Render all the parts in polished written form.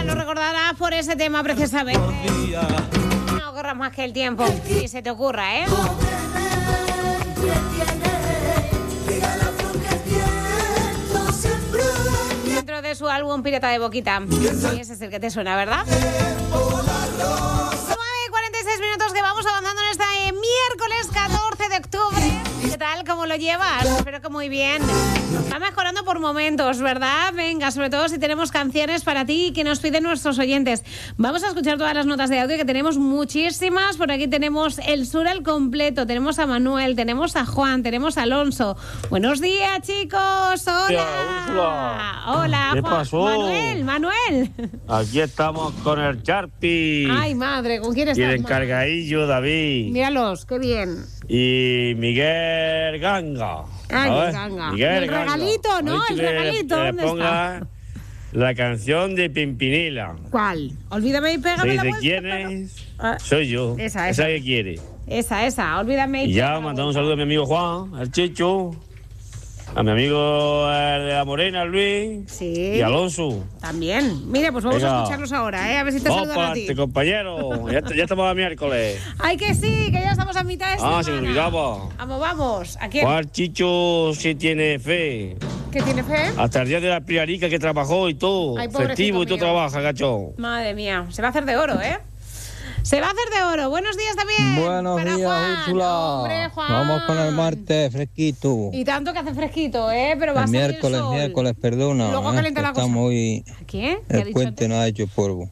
lo recordarás por ese tema precisamente. No corras más que el tiempo, si se te ocurra, ¿eh? Dentro de su álbum Pirata de Boquita. Sí, ese es el que te suena, ¿verdad? 9:46 minutos que vamos avanzando en este miércoles 14 de octubre. ¿Qué tal? ¿Cómo lo llevas? Espero que muy bien. Va mejorando por momentos, ¿verdad? Venga, sobre todo si tenemos canciones para ti que nos piden nuestros oyentes. Vamos a escuchar todas las notas de audio, que tenemos muchísimas. Por aquí tenemos el sur al completo, tenemos a Manuel, tenemos a Juan, tenemos a Alonso. Buenos días, chicos. Hola. Hola, ¿Qué Juan. pasó? Manuel. Aquí estamos con el Charpi. Ay, madre, ¿con quién Y estás? el encargadillo David. Míralos, qué bien. Y Miguel Ganga. Ay, A ver, Ganga. Miguel Y el Ganga. regalito, ¿no? Ha dicho El que regalito, le ¿dónde ponga la canción de Pimpinela. ¿Cuál? Olvídame y Se pégame la dice vuelta. quién es. Ah, Soy yo. Esa. que quiere. Esa. Olvídame y Y ya pégame la mandamos un vuelta. saludo a mi amigo Juan, al Chicho, a mi amigo el de la Morena, Luis. Sí. Y Alonso. También. Mira, pues vamos a Venga. escucharlos ahora, ¿eh? A ver si te Vamos saludan para a ti. adelante, compañero. Ya estamos a miércoles. Ay, que sí, que ya estamos a mitad de semana. Se me olvidaba. Vamos. ¿A quién? Juan Chicho sí tiene fe. ¿Qué tiene fe? Hasta el día de la priarica que trabajó y todo. Ay, pobrecito Festivo y todo mío. trabaja, gacho. Madre mía, se va a hacer de oro, ¿eh? Se va a hacer de oro. Buenos días también. Buenos para días, Juan. Úrsula. Hombre, Juan. Vamos con el martes fresquito. Y tanto que hace fresquito, ¿eh? Pero va a El salir miércoles, sol. perdona. Luego calienta la cosa. Estamos hoy. ¿Qué? ¿Qué ha El dicho puente antes? no ha hecho polvo.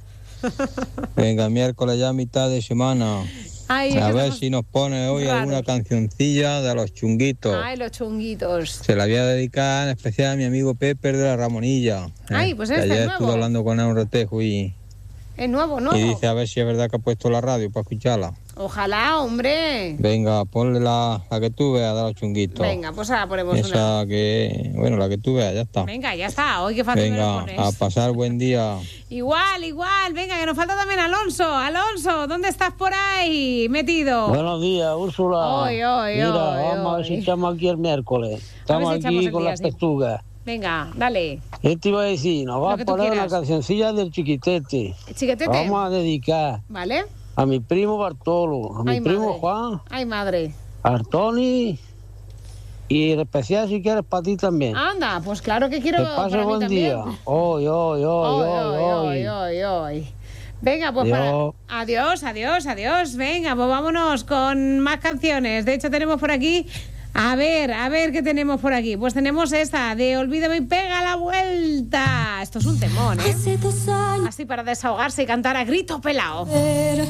Venga, miércoles ya mitad de semana. Ay, es A que ver estamos si nos pone hoy raros. alguna cancioncilla de los chunguitos. Ay, los chunguitos. Se la voy a dedicar en especial a mi amigo Pepe de la Ramonilla. Ay, pues que este es ayer nuevo. estuve hablando con él un retejo y Es nuevo, ¿no? dice a ver si es verdad que ha puesto la radio para escucharla. Ojalá, hombre. Venga, ponle la que tú veas de los chunguitos. Venga, pues ahora ponemos una. Esa que, bueno, la que tú veas, ya está. Venga, ya está. Hoy qué fácil me lo Venga, pones. a pasar buen día. Igual. Venga, que nos falta también Alonso. Alonso, ¿dónde estás por ahí metido? Buenos días, Úrsula. Hoy. Mira, vamos a ver si echamos aquí el miércoles. Estamos si echamos aquí el con día, las sí. pechugas. Venga, dale. ¿Qué te iba a decir? Nos va Lo a que tú poner una quieras. cancioncilla del Chiquitete. Chiquetete. Vamos a dedicar ¿Vale? a mi primo Bartolo, a mi Ay, primo madre. Juan, Ay, madre. a Artoni y en especial si quieres para ti también. Anda, pues claro que quiero Que para pase mí buen también. día. Hoy. Hoy. Venga, pues Adiós. Adiós. Venga, pues vámonos con más canciones. De hecho, tenemos por aquí. A ver qué tenemos por aquí. Pues tenemos esta de Olvídame y pega la vuelta. Esto es un temón, ¿eh? Así para desahogarse y cantar a grito pelao.